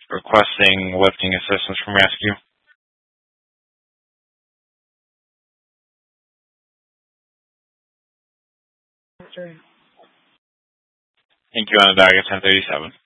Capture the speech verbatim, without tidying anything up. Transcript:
requesting lifting assistance from rescue. Thank you, Onondaga ten thirty-seven.